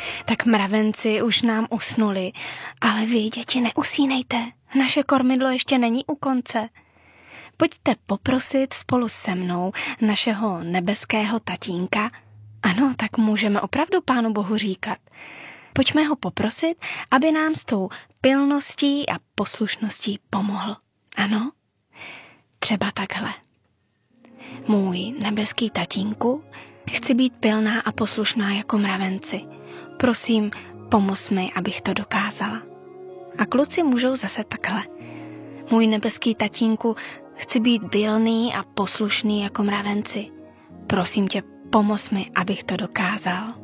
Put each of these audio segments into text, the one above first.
Tak mravenci už nám usnuli, ale vy, děti, neusínejte. Naše kormidlo ještě není u konce. Pojďte poprosit spolu se mnou našeho nebeského tatínka. Ano, tak můžeme opravdu Pánu Bohu říkat. Pojďme ho poprosit, aby nám s tou pilností a poslušností pomohl. Ano? Třeba takhle. Můj nebeský tatínku, chci být pilná a poslušná jako mravenci. Prosím, pomoz mi, abych to dokázala. A kluci můžou zase takhle. Můj nebeský tatínku, chci být pilný a poslušný jako mravenci. Prosím tě, pomoz mi, abych to dokázal.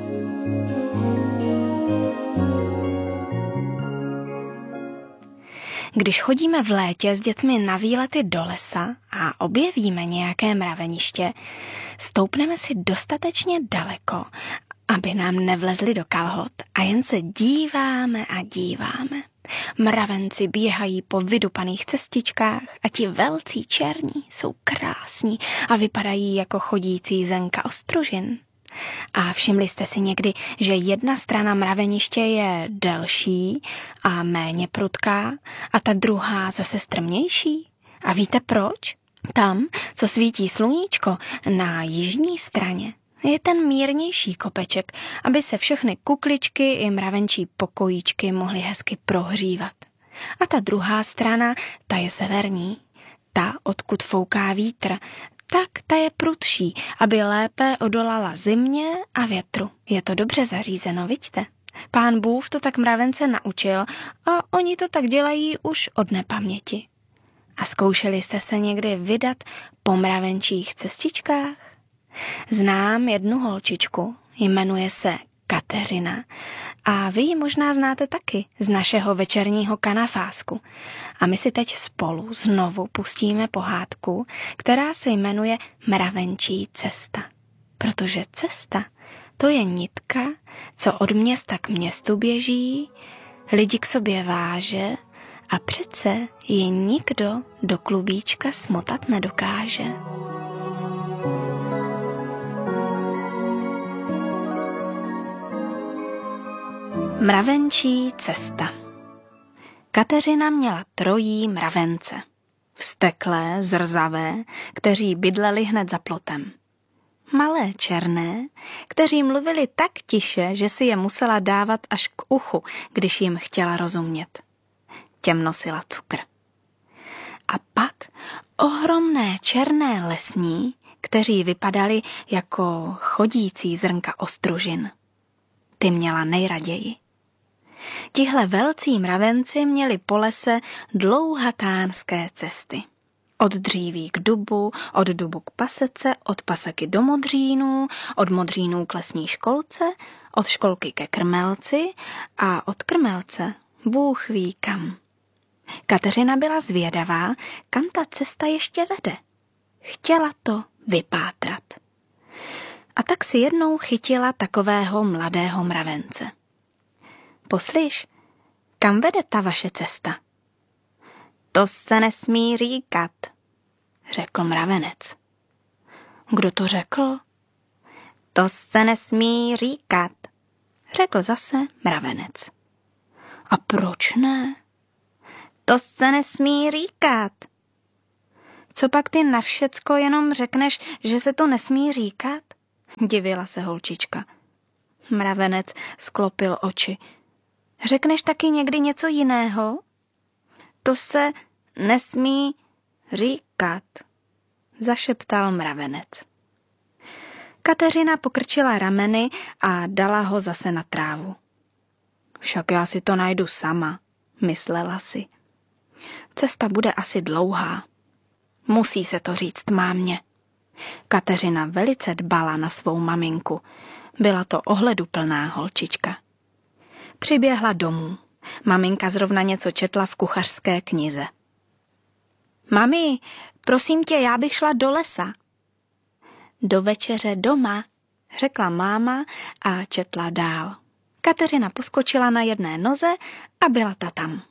Když chodíme v létě s dětmi na výlety do lesa a objevíme nějaké mraveniště, stoupneme si dostatečně daleko, aby nám nevlezli do kalhot a jen se díváme a díváme. Mravenci běhají po vydupaných cestičkách a ti velcí černí jsou krásní a vypadají jako chodící zrnka ostružin. A všimli jste si někdy, že jedna strana mraveniště je delší a méně prudká a ta druhá zase strmější? A víte proč? Tam, co svítí sluníčko na jižní straně, je ten mírnější kopeček, aby se všechny kukličky i mravenčí pokojíčky mohly hezky prohřívat. A ta druhá strana, ta je severní, ta, odkud fouká vítr, tak ta je prudší, aby lépe odolala zimě a větru. Je to dobře zařízeno, vidíte? Pán Bůh to tak mravence naučil a oni to tak dělají už od nepaměti. A zkoušeli jste se někdy vydat po mravenčích cestičkách? Znám jednu holčičku, jmenuje se Kateřina a vy ji možná znáte taky z našeho večerního kanafásku. A my si teď spolu znovu pustíme pohádku, která se jmenuje Mravenčí cesta. Protože cesta, to je nitka, co od města k městu běží, lidi k sobě váže a přece je nikdo do klubíčka smotat nedokáže. Mravenčí cesta. Kateřina měla trojí mravence. Vzteklé, zrzavé, kteří bydleli hned za plotem. Malé černé, kteří mluvili tak tiše, že si je musela dávat až k uchu, když jim chtěla rozumět. Těm nosila cukr. A pak ohromné černé lesní, kteří vypadali jako chodící zrnka ostružin. Ty měla nejraději. Tihle velcí mravenci měli po lese dlouhatánské cesty. Od dříví k dubu, od dubu k pasece, od paseky do modřínů, od modřínů k lesní školce, od školky ke krmelci a od krmelce Bůh ví kam. Kateřina byla zvědavá, kam ta cesta ještě vede. Chtěla to vypátrat. A tak si jednou chytila takového mladého mravence. Poslyš, kam vede ta vaše cesta? To se nesmí říkat, řekl mravenec. Kdo to řekl? To se nesmí říkat, řekl zase mravenec. A proč ne? To se nesmí říkat. Co pak ty na všecko jenom řekneš, že se to nesmí říkat? Divila se holčička. Mravenec sklopil oči. Řekneš taky někdy něco jiného? To se nesmí říkat, zašeptal mravenec. Kateřina pokrčila rameny a dala ho zase na trávu. Však já si to najdu sama, myslela si. Cesta bude asi dlouhá. Musí se to říct mámě. Kateřina velice dbala na svou maminku. Byla to ohleduplná holčička. Přiběhla domů. Maminka zrovna něco četla v kuchařské knize. Mami, prosím tě, já bych šla do lesa. Do večeře doma, řekla máma a četla dál. Kateřina poskočila na jedné noze a byla ta tam.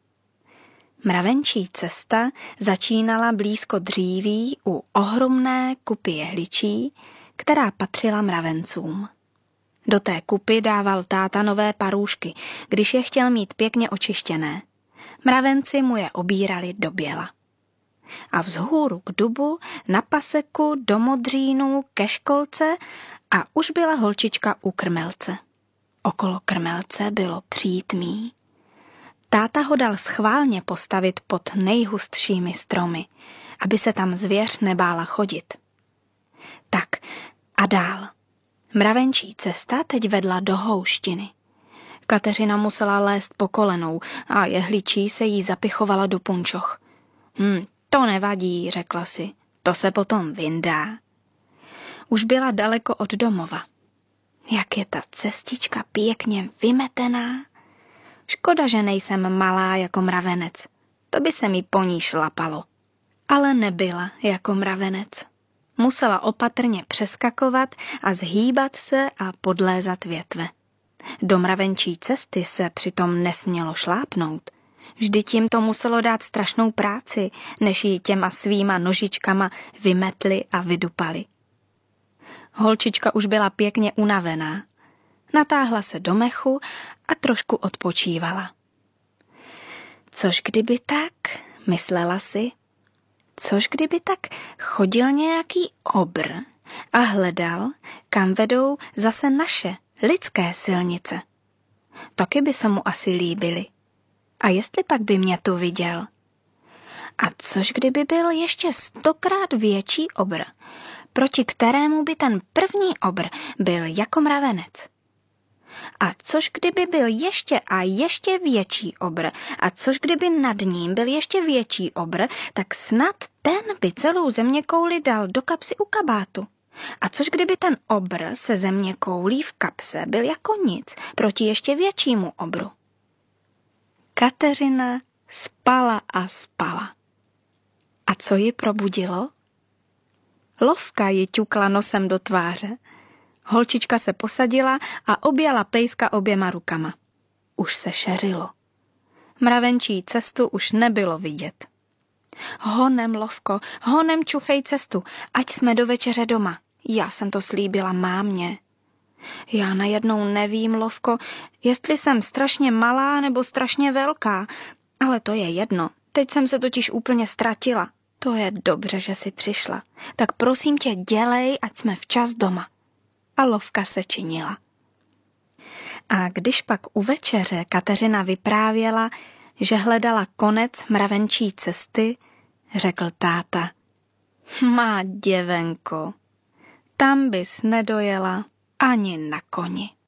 Mravenčí cesta začínala blízko dříví u ohromné kupy jehličí, která patřila mravencům. Do té kupy dával táta nové parůšky, když je chtěl mít pěkně očištěné. Mravenci mu je obírali do běla. A vzhůru k dubu, na paseku, do modřínu, ke školce a už byla holčička u krmelce. Okolo krmelce bylo přítmí. Táta ho dal schválně postavit pod nejhustšími stromy, aby se tam zvěř nebála chodit. Tak a dál. Mravenčí cesta teď vedla do houštiny. Kateřina musela lézt po kolenou a jehličí se jí zapichovala do punčoch. To nevadí, řekla si, to se potom vyndá. Už byla daleko od domova. Jak je ta cestička pěkně vymetená. Škoda, že nejsem malá jako mravenec. To by se mi po ní šlapalo. Ale nebyla jako mravenec. Musela opatrně přeskakovat a zhýbat se a podlézat větve. Do mravenčí cesty se přitom nesmělo šlápnout. Vždyť jim to muselo dát strašnou práci, než ji těma svýma nožičkama vymetli a vydupali. Holčička už byla pěkně unavená. Natáhla se do mechu a trošku odpočívala. Což kdyby tak, myslela si, což kdyby tak chodil nějaký obr a hledal, kam vedou zase naše lidské silnice. Taky by se mu asi líbily. A jestli pak by mě tu viděl? A což kdyby byl ještě 100krát větší obr, proti kterému by ten první obr byl jako mravenec? A což kdyby byl ještě a ještě větší obr, a což kdyby nad ním byl ještě větší obr, tak snad ten by celou zeměkouli dal do kapsy u kabátu. A což kdyby ten obr se zeměkoulí v kapse byl jako nic proti ještě většímu obru? Kateřina spala a spala. A co ji probudilo? Lovka ji ťukla nosem do tváře. Holčička se posadila a objala pejska oběma rukama. Už se šeřilo. Mravenčí cestu už nebylo vidět. Honem, Lovko, honem čuchej cestu, ať jsme do večeře doma. Já jsem to slíbila mámě. Já najednou nevím, Lovko, jestli jsem strašně malá nebo strašně velká, ale to je jedno. Teď jsem se totiž úplně ztratila. To je dobře, že jsi přišla. Tak prosím tě, dělej, ať jsme včas doma. A Lovka se činila. A když pak u večeře Kateřina vyprávěla, že hledala konec mravenčí cesty, řekl táta: Má děvenko, tam bys nedojela ani na koni.